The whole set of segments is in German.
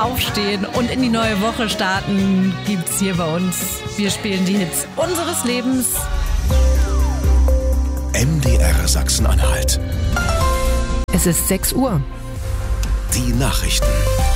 aufstehen und in die neue Woche starten, gibt's hier bei uns. Wir spielen die Hits unseres Lebens. MDR Sachsen-Anhalt. Es ist 6 Uhr. Die Nachrichten.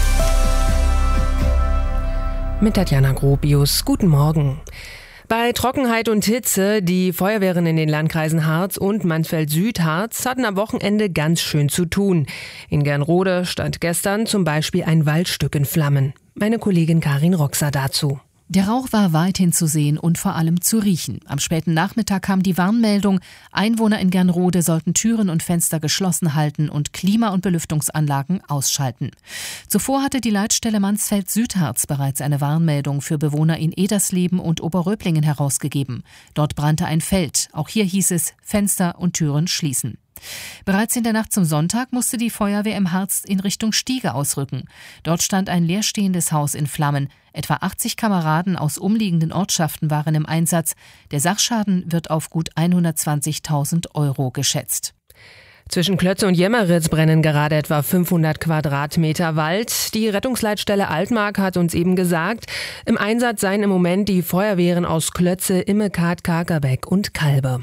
Mit Tatjana Gropius. Guten Morgen. Bei Trockenheit und Hitze, die Feuerwehren in den Landkreisen Harz und Mansfeld-Südharz hatten am Wochenende ganz schön zu tun. In Gernrode stand gestern zum Beispiel ein Waldstück in Flammen. Meine Kollegin Karin Roxer dazu. Der Rauch war weithin zu sehen und vor allem zu riechen. Am späten Nachmittag kam die Warnmeldung, Einwohner in Gernrode sollten Türen und Fenster geschlossen halten und Klima- und Belüftungsanlagen ausschalten. Zuvor hatte die Leitstelle Mansfeld-Südharz bereits eine Warnmeldung für Bewohner in Edersleben und Oberröblingen herausgegeben. Dort brannte ein Feld. Auch hier hieß es, Fenster und Türen schließen. Bereits in der Nacht zum Sonntag musste die Feuerwehr im Harz in Richtung Stiege ausrücken. Dort stand ein leerstehendes Haus in Flammen. Etwa 80 Kameraden aus umliegenden Ortschaften waren im Einsatz. Der Sachschaden wird auf gut 120.000 € geschätzt. Zwischen Klötze und Jemmeritz brennen gerade etwa 500 Quadratmeter Wald. Die Rettungsleitstelle Altmark hat uns eben gesagt, im Einsatz seien im Moment die Feuerwehren aus Klötze, Immekad, Kakerbeck und Kalbe.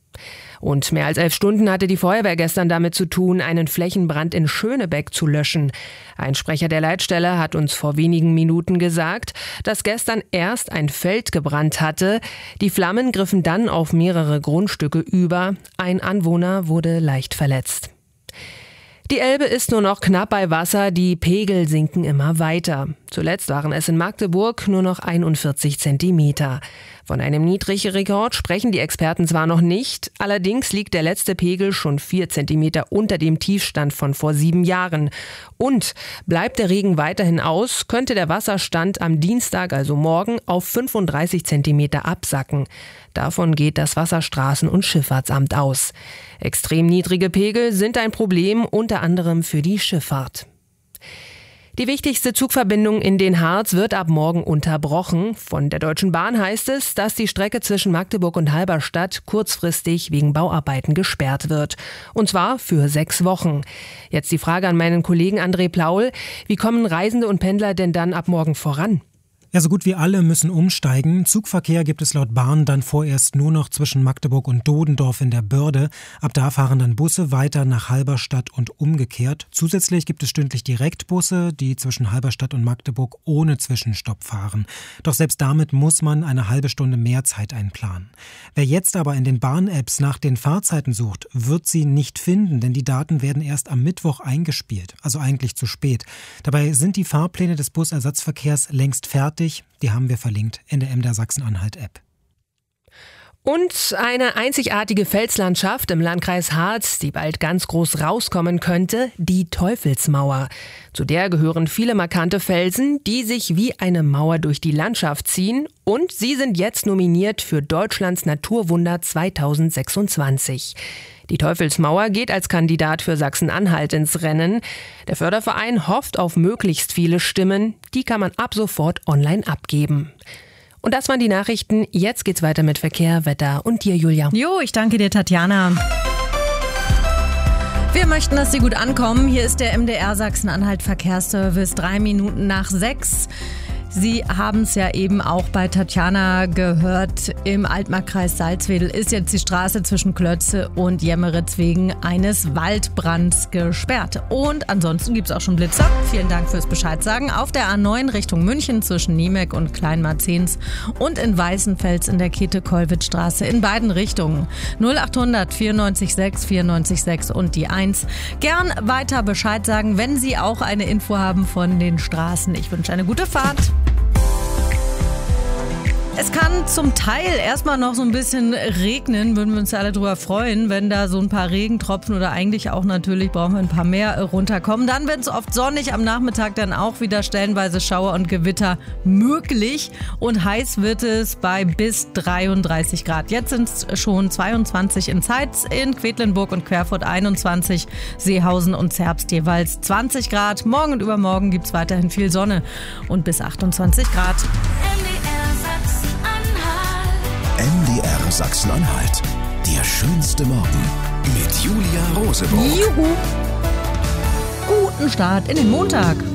Und mehr als 11 Stunden hatte die Feuerwehr gestern damit zu tun, einen Flächenbrand in Schönebeck zu löschen. Ein Sprecher der Leitstelle hat uns vor wenigen Minuten gesagt, dass gestern erst ein Feld gebrannt hatte. Die Flammen griffen dann auf mehrere Grundstücke über. Ein Anwohner wurde leicht verletzt. Die Elbe ist nur noch knapp bei Wasser, die Pegel sinken immer weiter. Zuletzt waren es in Magdeburg nur noch 41 Zentimeter. Von einem Niedrigrekord sprechen die Experten zwar noch nicht, allerdings liegt der letzte Pegel schon 4 Zentimeter unter dem Tiefstand von vor 7 Jahren. Und bleibt der Regen weiterhin aus, könnte der Wasserstand am Dienstag, also morgen, auf 35 Zentimeter absacken. Davon geht das Wasserstraßen- und Schifffahrtsamt aus. Extrem niedrige Pegel sind ein Problem, unter anderem für die Schifffahrt. Die wichtigste Zugverbindung in den Harz wird ab morgen unterbrochen. Von der Deutschen Bahn heißt es, dass die Strecke zwischen Magdeburg und Halberstadt kurzfristig wegen Bauarbeiten gesperrt wird. Und zwar für 6 Wochen. Jetzt die Frage an meinen Kollegen André Plaul. Wie kommen Reisende und Pendler denn dann ab morgen voran? Ja, so gut wie alle müssen umsteigen. Zugverkehr gibt es laut Bahn dann vorerst nur noch zwischen Magdeburg und Dodendorf in der Börde. Ab da fahren dann Busse weiter nach Halberstadt und umgekehrt. Zusätzlich gibt es stündlich Direktbusse, die zwischen Halberstadt und Magdeburg ohne Zwischenstopp fahren. Doch selbst damit muss man eine halbe Stunde mehr Zeit einplanen. Wer jetzt aber in den Bahn-Apps nach den Fahrzeiten sucht, wird sie nicht finden, denn die Daten werden erst am Mittwoch eingespielt, also eigentlich zu spät. Dabei sind die Fahrpläne des Busersatzverkehrs längst fertig. Die haben wir verlinkt in der MDR Sachsen-Anhalt-App. Und eine einzigartige Felslandschaft im Landkreis Harz, die bald ganz groß rauskommen könnte, die Teufelsmauer. Zu der gehören viele markante Felsen, die sich wie eine Mauer durch die Landschaft ziehen. Und sie sind jetzt nominiert für Deutschlands Naturwunder 2026. Die Teufelsmauer geht als Kandidat für Sachsen-Anhalt ins Rennen. Der Förderverein hofft auf möglichst viele Stimmen. Die kann man ab sofort online abgeben. Und das waren die Nachrichten. Jetzt geht's weiter mit Verkehr, Wetter und dir, Julia. Jo, ich danke dir, Tatjana. Wir möchten, dass Sie gut ankommen. Hier ist der MDR Sachsen-Anhalt Verkehrsservice 3 Minuten nach 6. Sie haben es ja eben auch bei Tatjana gehört, im Altmarkkreis Salzwedel ist jetzt die Straße zwischen Klötze und Jemmeritz wegen eines Waldbrands gesperrt. Und ansonsten gibt es auch schon Blitzer. Vielen Dank fürs Bescheid sagen. Auf der A9 Richtung München zwischen Niemek und Kleinmarzens und in Weißenfels in der Käthe-Kollwitz-Straße in beiden Richtungen. 0800 94 6 94 6 und die 1. Gern weiter Bescheid sagen, wenn Sie auch eine Info haben von den Straßen. Ich wünsche eine gute Fahrt. Es kann zum Teil erstmal noch so ein bisschen regnen, würden wir uns ja alle drüber freuen, wenn da so ein paar Regentropfen oder eigentlich auch natürlich brauchen wir ein paar mehr runterkommen. Dann wird es oft sonnig, am Nachmittag dann auch wieder stellenweise Schauer und Gewitter möglich und heiß wird es bei bis 33 Grad. Jetzt sind es schon 22 in Zeitz, in Quedlinburg und Querfurt 21, Seehausen und Zerbst jeweils 20 Grad. Morgen und übermorgen gibt es weiterhin viel Sonne und bis 28 Grad. MDR Sachsen-Anhalt. Der schönste Morgen mit Julia Roseburg. Juhu! Guten Start in den Montag.